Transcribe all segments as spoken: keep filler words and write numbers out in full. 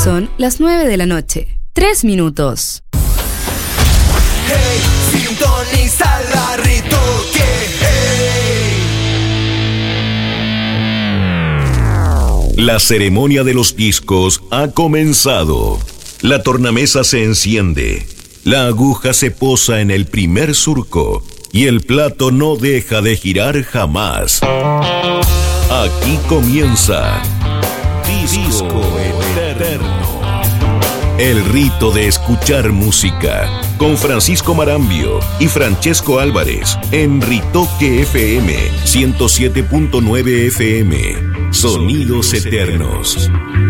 Son las nueve de la noche. Tres minutos. Hey, sintoniza la Ritoque. Hey. La ceremonia de los discos ha comenzado. La tornamesa se enciende. La aguja se posa en el primer surco. Y el plato no deja de girar jamás. Aquí comienza Disco Eterno. El rito de escuchar música con Francisco Marambio y Francesco Álvarez en Ritoque F M ciento siete punto nueve F M. Sonidos Eternos.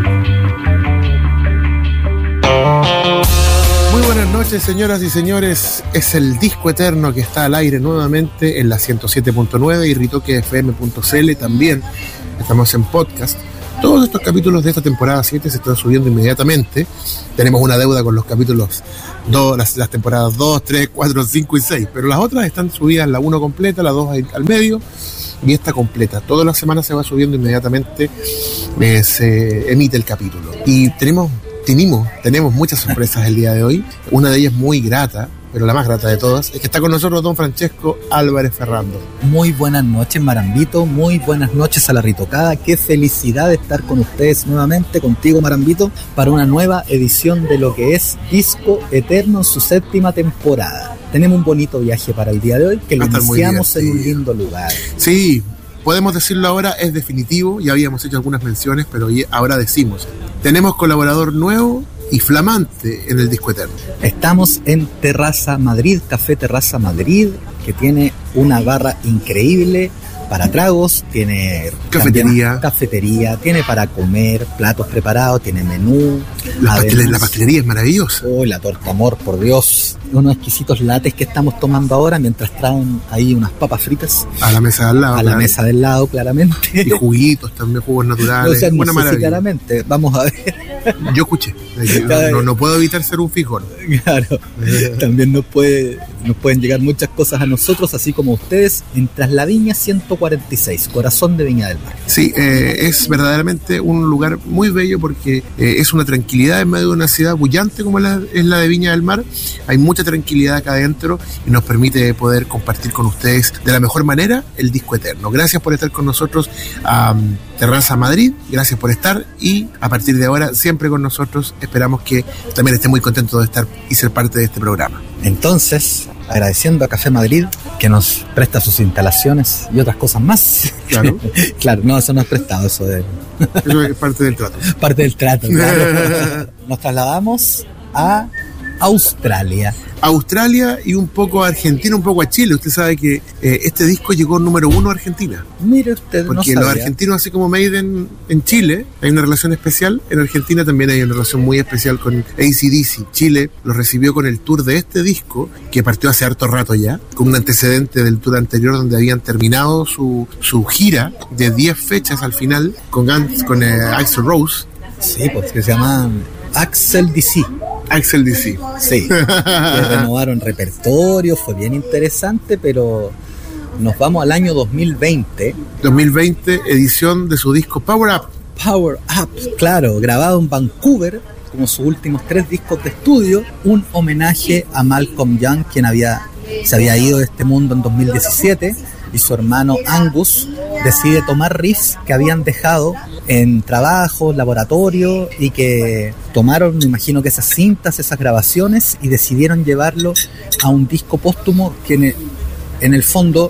Muy buenas noches, señoras y señores. Es el Disco Eterno que está al aire nuevamente en la ciento siete punto nueve y ritoque f m punto c l también. Estamos en podcast. Todos estos capítulos de esta temporada siete se están subiendo inmediatamente. Tenemos una deuda con los capítulos dos, las, las temporadas dos, tres, cuatro, cinco y seis, pero las otras están subidas, la uno completa, la dos al medio y esta completa. Todas las semanas se va subiendo inmediatamente, eh, se emite el capítulo. Y tenemos, tenemos, tenemos muchas sorpresas el día de hoy. Una de ellas muy grata, pero la más grata de todas, es que está con nosotros don Francesco Álvarez Ferrando. Muy buenas noches, Marambito, muy buenas noches a la Ritocada. Qué felicidad de estar con ustedes nuevamente, contigo, Marambito, para una nueva edición de lo que es Disco Eterno en su séptima temporada. Tenemos un bonito viaje para el día de hoy, que lo iniciamos en un lindo lugar. Sí, podemos decirlo ahora, es definitivo, ya habíamos hecho algunas menciones, pero ahora decimos, tenemos colaborador nuevo y flamante en el Disco Eterno. Estamos en Terraza Madrid, Café Terraza Madrid, que tiene una barra increíble para tragos, tiene cafetería, cafetería, tiene para comer, platos preparados, tiene menú. La, pastel, la pastelería es maravillosa. Oh, la torta amor, por Dios. Unos exquisitos lates que estamos tomando ahora mientras traen ahí unas papas fritas. A la mesa del lado. A claro. la mesa del lado, claramente. Y juguitos también, jugos naturales. O sea, Buena no sé maravilla. Si claramente, vamos a ver. Yo escuché. No, no, no puedo evitar ser un fijón. Claro. También nos, puede, nos pueden llegar muchas cosas a nosotros, así como a ustedes, en Traslaviña ciento cuarenta y seis, corazón de Viña del Mar. Sí, eh, es verdaderamente un lugar muy bello porque eh, es una tranquilidad en medio de una ciudad bullante como la, es la de Viña del Mar. Hay mucha tranquilidad acá adentro y nos permite poder compartir con ustedes de la mejor manera el Disco Eterno. Gracias por estar con nosotros a um, Terraza Madrid, gracias por estar y a partir de ahora siempre con nosotros. Esperamos que también esté muy contento de estar y ser parte de este programa. Entonces, agradeciendo a Café Madrid que nos presta sus instalaciones y otras cosas más. Claro. Claro, no, eso no es prestado, eso de... Eso es parte del trato. Parte del trato, claro. Nos trasladamos a Australia. Australia y un poco a Argentina, un poco a Chile. Usted sabe que eh, este disco llegó número uno a Argentina. Mire usted, porque no los sabía. argentinos, así como Maiden en Chile, hay una relación especial. En Argentina también hay una relación muy especial con A C D C. Chile los recibió con el tour de este disco, que partió hace harto rato ya, con un antecedente del tour anterior donde habían terminado su, su gira de diez fechas al final con, Guns, con eh, Axl Rose. Sí, pues que se llama Axl D C. Axl D C. Sí, que renovaron repertorio, fue bien interesante, pero nos vamos al año dos mil veinte. dos mil veinte, edición de su disco Power Up. Power Up, claro, grabado en Vancouver, como sus últimos tres discos de estudio, un homenaje a Malcolm Young, quien había, se había ido de este mundo en dos mil diecisiete, y su hermano Angus decide tomar riffs que habían dejado en trabajos, laboratorio, y que tomaron, me imagino que esas cintas, esas grabaciones, y decidieron llevarlo a un disco póstumo que en el, en el fondo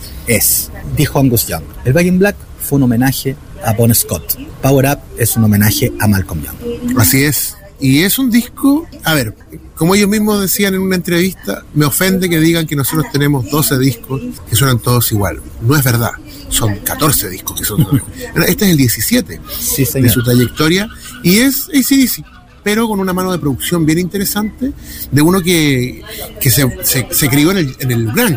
es, dijo Angus Young, el Back in Black fue un homenaje a Bon Scott, Power Up es un homenaje a Malcolm Young. Así es. Y es un disco, a ver, como ellos mismos decían en una entrevista, me ofende que digan que nosotros tenemos doce discos que suenan todos igual. No es verdad, son catorce discos que son todos igual. Este es el diecisiete sí, de su trayectoria y es A C D C, pero con una mano de producción bien interesante de uno que, que se, se, se crió en el, en el grunge.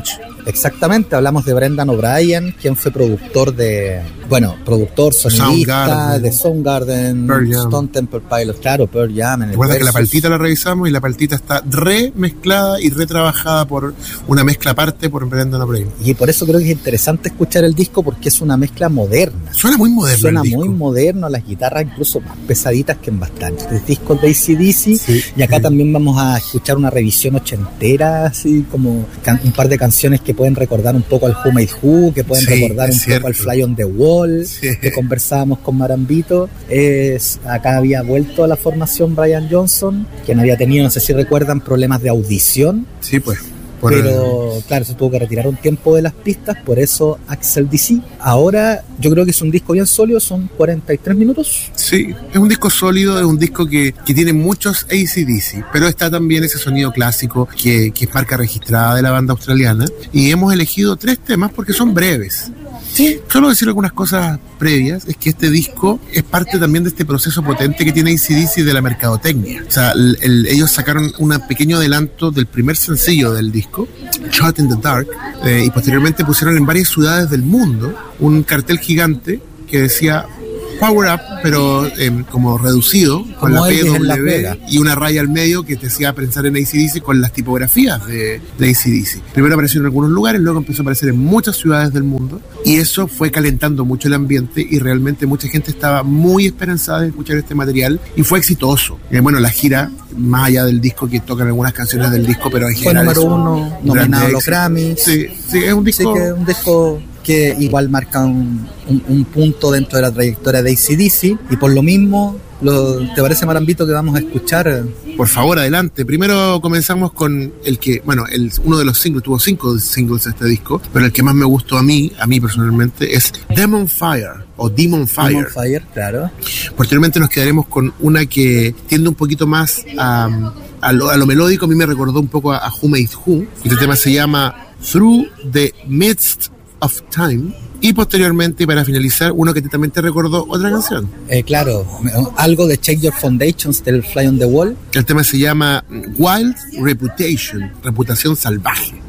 Exactamente, hablamos de Brendan O'Brien, quien fue productor de, bueno, productor, sonidista Soundgarden, de Soundgarden, Pearl Jam. Stone Temple Pilots, claro, Pearl Jam. En el Recuerda que la Versus. partita la revisamos y la partita está remezclada y retrabajada por una mezcla aparte por Brendan O'Brien. Y por eso creo que es interesante escuchar el disco, porque es una mezcla moderna. Suena muy moderno. Suena el disco. muy moderno, las guitarras incluso más pesaditas que en bastantes discos de A C D C. Sí, y acá sí. también vamos a escuchar una revisión ochentera, así como can- un par de canciones que pueden recordar un poco al Who Made Who, que pueden Sí, recordar es un cierto. poco al Fly on the Wall, Sí. que conversábamos con Marambito. Es, acá había vuelto a la formación Brian Johnson, quien había tenido, no sé si recuerdan, problemas de audición. Sí, pues. Por Pero claro, se tuvo que retirar un tiempo de las pistas, por eso Axel D C. Ahora yo creo que es un disco bien sólido, son cuarenta y tres minutos. Sí, es un disco sólido, es un disco que, que tiene muchos A C D C, pero está también ese sonido clásico que, que es marca registrada de la banda australiana. Y hemos elegido tres temas porque son breves. Sí. Solo decir algunas cosas previas, es que este disco es parte también de este proceso potente que tiene A C D C de la mercadotecnia. O sea, el, el, ellos sacaron un pequeño adelanto del primer sencillo del disco, Shot in the Dark, eh, y posteriormente pusieron en varias ciudades del mundo un cartel gigante que decía Power Up, pero eh, como reducido, con Como la P ellos en Las W Vegas. y una raya al medio que te hacía pensar en A C D C con las tipografías de, de A C D C. Primero apareció en algunos lugares, luego empezó a aparecer en muchas ciudades del mundo, y eso fue calentando mucho el ambiente, y realmente mucha gente estaba muy esperanzada en escuchar este material, y fue exitoso. Eh, bueno, la gira, más allá del disco, que tocan algunas canciones del disco, pero en Fue general número es un uno, gran nominado a los éxito. Grammys. Sí, sí, es un Así disco... que es un disco que igual marca un, un, un punto dentro de la trayectoria de A C D C, y por lo mismo, lo, ¿te parece, Marambito, que vamos a escuchar? Por favor, adelante. Primero comenzamos con el que, bueno, el, uno de los singles, tuvo cinco singles este disco, pero el que más me gustó a mí, a mí personalmente, es Demon Fire, o Demon Fire. Demon Fire, claro. Posteriormente nos quedaremos con una que tiende un poquito más a, a, lo, a lo melódico. A mí me recordó un poco a, a Who Made Who. Este tema se llama Through the Midst of Time. Y posteriormente, para finalizar, uno que también te recordó otra canción. Eh, claro, algo de Check Your Foundations del Fly on the Wall. El tema se llama Wild Reputation, reputación salvaje.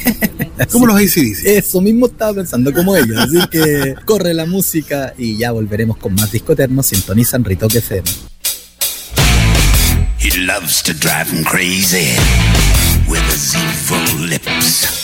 Como los A C D C. Eso mismo estaba pensando como ellos. Así que corre la música y ya volveremos con más Disco Eterno. Sintonizan Ritoque F M. He loves to drive him crazy with his evil lips.